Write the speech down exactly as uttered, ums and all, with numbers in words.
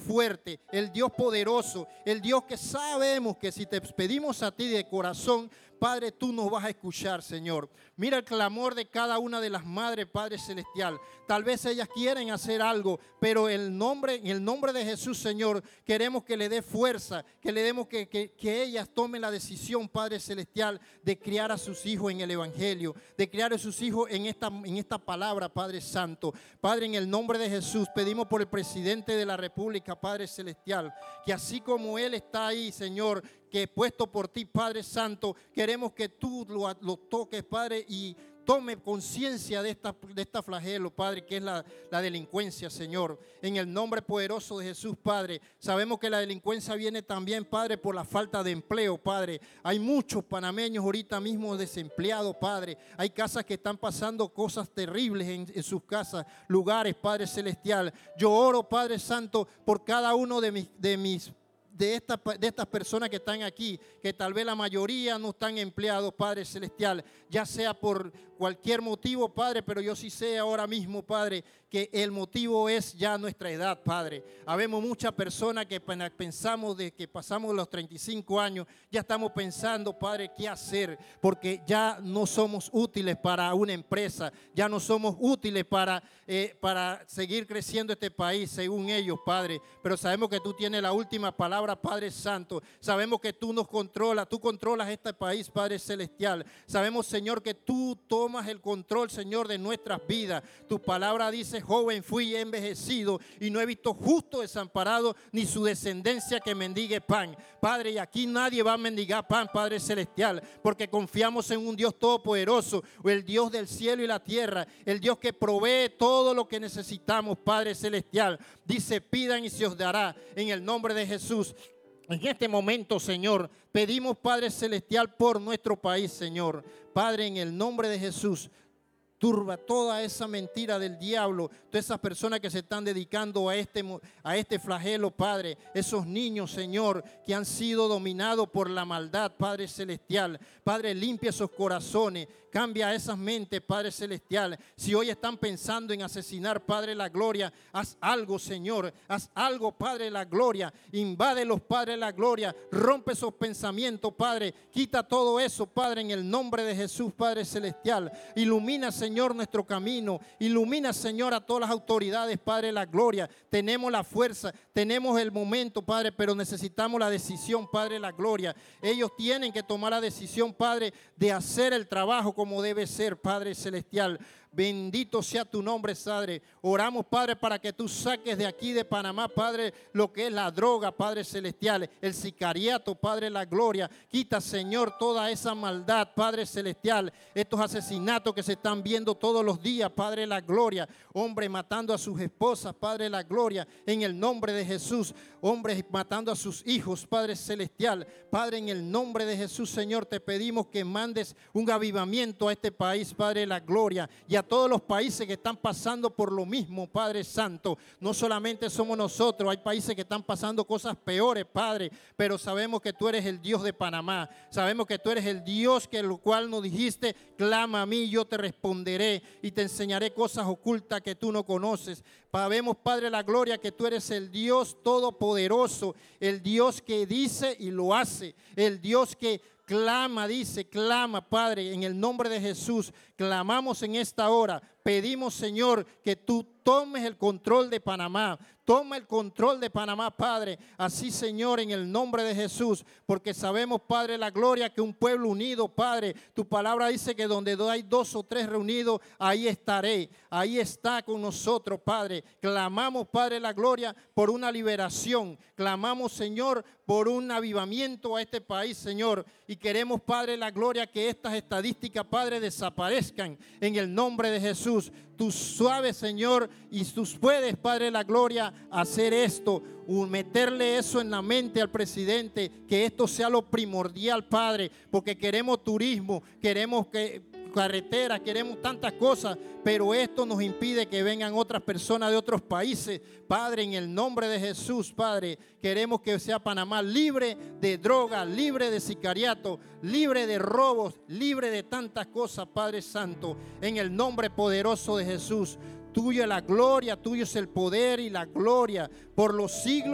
fuerte, el Dios poderoso, el Dios que sabemos que si te pedimos a ti de corazón, Padre, tú nos vas a escuchar, Señor. Mira el clamor de cada una de las madres, Padre Celestial. Tal vez ellas quieren hacer algo, pero el nombre, en el nombre de Jesús, Señor, queremos que le dé fuerza, que le demos que, que, que ellas tomen la decisión, Padre Celestial, de criar a sus hijos en el Evangelio, de criar a sus hijos en esta, en esta palabra, Padre Santo. Padre, en el nombre de Jesús, pedimos por el presidente de la República, Padre Celestial, que así como él está ahí, Señor, que he puesto por ti, Padre Santo, queremos que tú lo, lo toques, Padre, y tome conciencia de esta, de esta flagelo, Padre, que es la, la delincuencia, Señor. En el nombre poderoso de Jesús, Padre, sabemos que la delincuencia viene también, Padre, por la falta de empleo, Padre. Hay muchos panameños ahorita mismo desempleados, Padre. Hay casas que están pasando cosas terribles en, en sus casas, lugares, Padre Celestial. Yo oro, Padre Santo, por cada uno de mis, de mis De, esta, de estas personas que están aquí, que tal vez la mayoría no están empleados, Padre Celestial, ya sea por cualquier motivo, Padre, pero yo sí sé ahora mismo, Padre, que el motivo es ya nuestra edad, Padre. Habemos muchas personas que pensamos de que pasamos los treinta y cinco años, ya estamos pensando, Padre, qué hacer, porque ya no somos útiles para una empresa, ya no somos útiles para, eh, para seguir creciendo este país, según ellos, Padre, pero sabemos que tú tienes la última palabra, Padre Santo. Sabemos que tú nos controlas, tú controlas este país, Padre Celestial. Sabemos, Señor, que tú tomas el control, Señor, de nuestras vidas. Tu palabra dice, joven fui y envejecido y no he visto justo desamparado ni su descendencia que mendigue pan. Padre, y aquí nadie va a mendigar pan, Padre Celestial, porque confiamos en un Dios todopoderoso, el Dios del cielo y la tierra, el Dios que provee todo lo que necesitamos, Padre Celestial. Dice, pidan y se os dará, en el nombre de Jesús. En este momento, Señor, pedimos, Padre Celestial, por nuestro país, Señor. Padre, en el nombre de Jesús, turba toda esa mentira del diablo, todas esas personas que se están dedicando a este, a este flagelo, Padre, esos niños, Señor, que han sido dominados por la maldad, Padre Celestial. Padre, limpia esos corazones, cambia esas mentes, Padre Celestial. Si hoy están pensando en asesinar, Padre la gloria, haz algo, Señor, haz algo, Padre la gloria, invádelos, Padre la gloria, rompe esos pensamientos, Padre, quita todo eso, Padre, en el nombre de Jesús, Padre Celestial. Ilumina, Señor, nuestro camino, ilumina, Señor, a todas las autoridades, Padre la gloria. Tenemos la fuerza, tenemos el momento, Padre, pero necesitamos la decisión, Padre la gloria. Ellos tienen que tomar la decisión, Padre, de hacer el trabajo como debe ser, Padre Celestial. Bendito sea tu nombre, Padre. Oramos, Padre, para que tú saques de aquí de Panamá, Padre, lo que es la droga, Padre Celestial, el sicariato, Padre, la gloria. Quita, Señor, toda esa maldad, Padre Celestial, estos asesinatos que se están viendo todos los días, Padre, la gloria. Hombres matando a sus esposas, Padre, la gloria, en el nombre de Jesús. Hombres matando a sus hijos, Padre Celestial. Padre, en el nombre de Jesús, Señor, te pedimos que mandes un avivamiento a este país, Padre, la gloria, y a todos los países que están pasando por lo mismo, Padre Santo. No solamente somos nosotros, hay países que están pasando cosas peores, Padre, pero sabemos que tú eres el Dios de Panamá. Sabemos que tú eres el Dios que el cual nos dijiste, clama a mí, yo te responderé y te enseñaré cosas ocultas que tú no conoces. Sabemos, Padre, la gloria, que tú eres el Dios todopoderoso, el Dios que dice y lo hace, el Dios que clama, dice, clama, Padre, en el nombre de Jesús. Clamamos en esta hora. Pedimos, Señor, que tú tomes el control de Panamá. Toma el control de Panamá, Padre. Así, Señor, en el nombre de Jesús. Porque sabemos, Padre, la gloria, que un pueblo unido, Padre. Tu palabra dice que donde hay dos o tres reunidos, ahí estaré. Ahí está con nosotros, Padre. Clamamos, Padre, la gloria por una liberación. Clamamos, Señor, por un avivamiento a este país, Señor. Y queremos, Padre, la gloria, que estas estadísticas, Padre, desaparezcan en el nombre de Jesús. Tú sabes, Señor, y tú puedes, Padre, la gloria, hacer esto, meterle eso en la mente al presidente, que esto sea lo primordial, Padre, porque queremos turismo, queremos que carreteras, queremos tantas cosas, pero esto nos impide que vengan otras personas de otros países. Padre, en el nombre de Jesús, Padre, queremos que sea Panamá libre de droga, libre de sicariato, libre de robos, libre de tantas cosas, Padre Santo, en el nombre poderoso de Jesús. Tuyo es la gloria, tuyo es el poder y la gloria por los siglos.